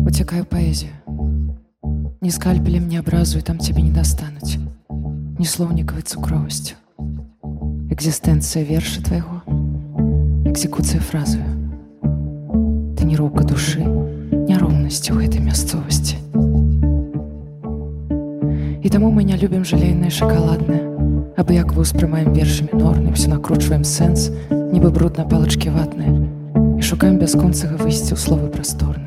Уцякаю паэзію. Ні скальпелем, ні абразу, і там цябе не дастануць. Ні слоўнікавай цукровасцю. Экзістэнцыя верша твайго, экзекуцыя фразою. Таніроўка душы, няроўнасці ў гэтай мясцовасці. І таму мы не любім жалейнае шакаладнае, абы як вы ўспрымаем вершы мінорны, ўсё накручваем сэнс, нібы бруд на палачкі ватныя, і шукаем бясконцага выйсця ў словы прасторныя.